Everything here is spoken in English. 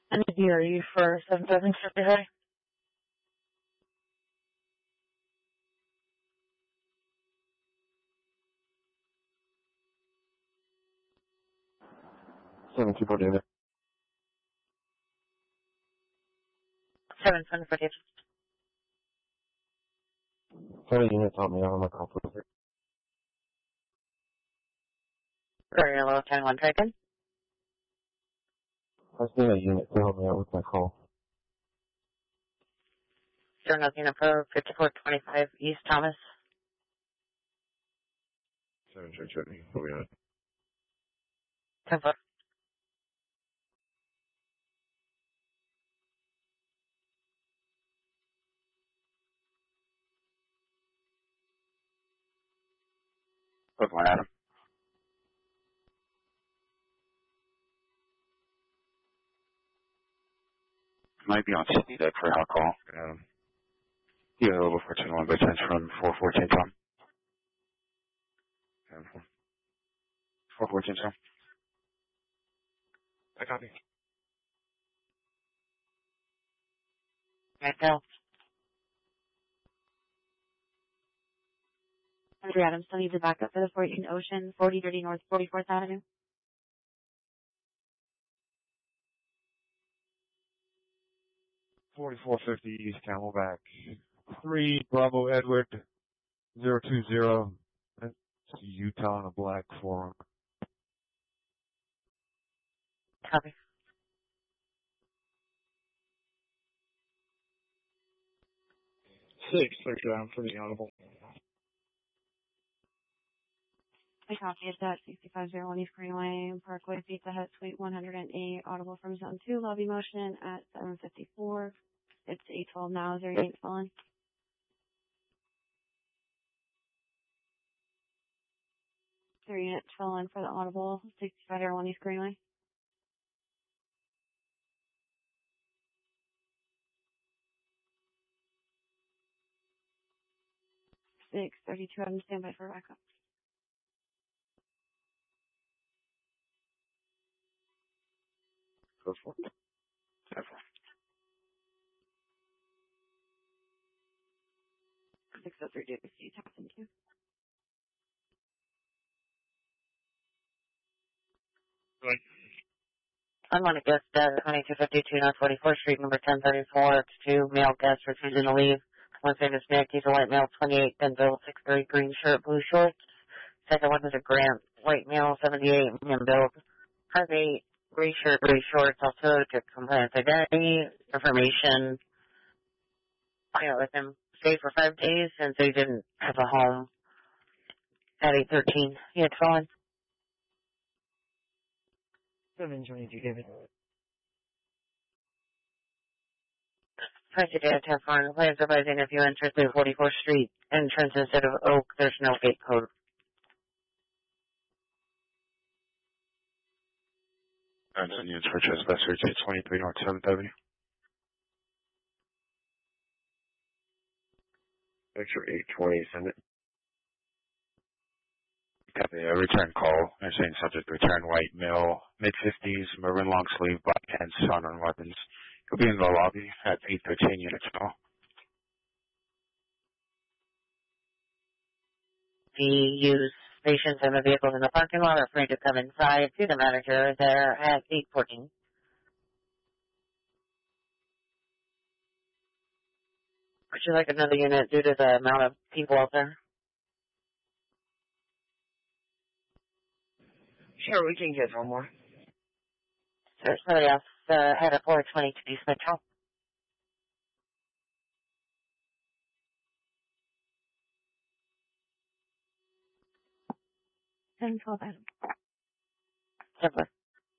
I need DRE for 7,050 high. Seven two four David. 7,750. Tell the unit on me on my call for it. Very low 10-1 taken. I just need a unit to help me out with my call. Sure, nothing approved. 5425 East Thomas. 7 Church Whitney. What we on? 10 foot. Good one, Adam. Might be on City Deck for our call. Yeah, over 14-1 by 10 from 414 Tom. 414 Tom. I copy. Right, Bill. Andrew Adams still needs a backup for the 14 Ocean, 4030 North 44th Avenue. 4450 East Camelback. 3 Bravo Edward 020. That's Utah in a black forum. Copy. Six, down for the audible. I copy it at 6501 East Greenway, Parkway, Pizza Hut, Suite 108, audible from Zone 2, lobby motion at 7:54. It's 8:12 now. Is there unit fallen? Is there unit fallen for the audible 6501 East Greenway? Six 32. I'm standby for backup. Go for it. 603 Davis C. Thank you. Right. I'm on a guest at 2252 North 44th Street, number 1034. It's 2 male guests refusing to leave. One famous Nick, he's a white male, 28, Ben Bill, 6'3", green shirt, blue shorts. Second one is a Grant, white male, 78, medium build, 5'8", gray shirt, gray shorts. Also to compliance identity, information. I got with him, stayed for 5 days since they didn't have a home at 813. He had phone. 722 David. Try to data test on the plans advising if you enter through 44th Street entrance instead of Oak, there's no gate code. And then units for trespassers at 23 North 7th Avenue. Picture 820, send it. Copy a return call. They're saying subject return white male, mid-50s, maroon long sleeve, black pants, on weapons. He'll be in the lobby at 813 units call. The use stations and the vehicles in the parking lot are free to come inside to the manager there at 814. Would you like another unit due to the amount of people out there? Sure, we can get one more. There's somebody else head at 422 East Metro. And 12 Adam. Simple.